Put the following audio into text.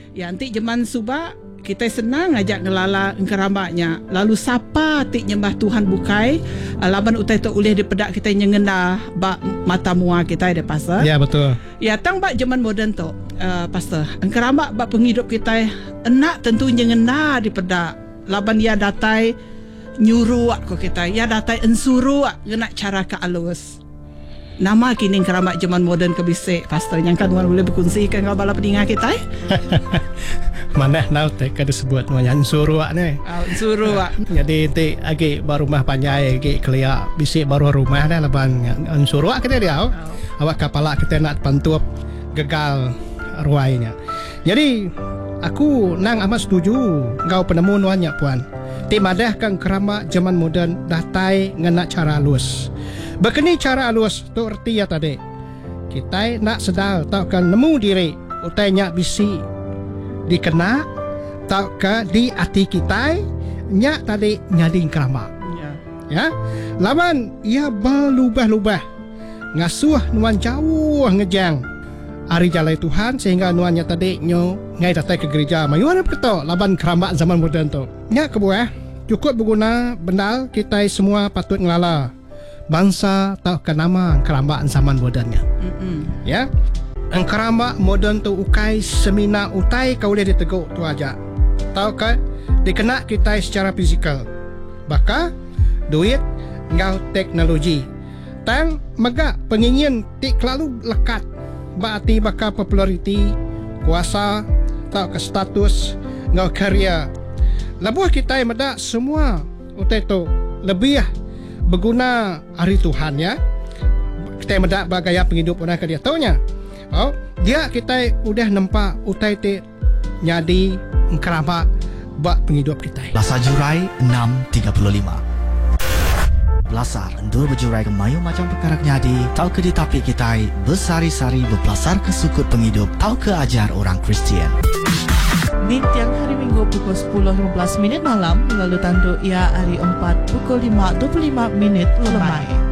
Ya nanti zaman subak kita senang ajak ngelala engkeramaknya. Lalu siapa tik nyembah Tuhan bukai laban utai tu ulih dipedak kita nyengena bak mata mua kita ada pastor. Ya betul. Ya tang bak zaman moden tu pastor. Engkeramak bak penghidup kita enak tentu nyengena dipedak. Laban ya datai nyuruh aku kita. Ya datai ensuru ngena cara ke alus. Nama kini keramat zaman moden kebisik pastor yang kan boleh berkongsikan kalau bala pendengar kita. Mana nak tak ada sebut yang suruh ni. Suruh. Jadi ti agi baru rumah panjai agi kelia bisik baru rumah dah laban suruh kita dia. Awak kepala kita nak pantup gagal ruainya. Jadi aku nang amat setuju ngau penemu nuannya puan. Ti madah kang keramat zaman moden dah tai ngena cara halus. Begini cara halus tu erti ya tadi. Kita nak sedar tak kan nemu diri utainya bisi dikena tak ke di hati kita nya tadi nyading keramat. Ya. Laman ia berlubah-lubah ngasuh nuan jauh ngejang hari jalan Tuhan sehingga nuannya tadi nyo ngai datang ke gereja mayuan betul laban keramat zaman moden tu. Nya kebuah cukup berguna bendal kita semua patut ngelala. Bangsa tak ke nama keramat zaman modernnya. Ya. Ang keramat moden tu ukai semina utai kau boleh diteguk tu aja. Tahu ke dikena kita secara fizikal. Baka duit ngau teknologi. Tang mega pengingin tik lalu lekat. Berarti baka populariti, kuasa, tahu ke status ngau karya. Labuh kita meda semua utai tu lebih berguna hari Tuhan ya. Kita mendak bagaya penghidup orang ke dia taunya. Oh, dia kita udah nampak utai te nyadi keramat bak penghidup kita. Belasar Jurai 6.35. Belasar endur berjurai ke mayu macam perkara nyadi. Tahu ke di tapi kita bersari-sari berbelasar ke sukut penghidup. Tahu ke ajar orang Kristian. Di tiang hari Minggu pukul 10.15 malam lalu tanduk ia hari 4 pukul 5.25 lemai.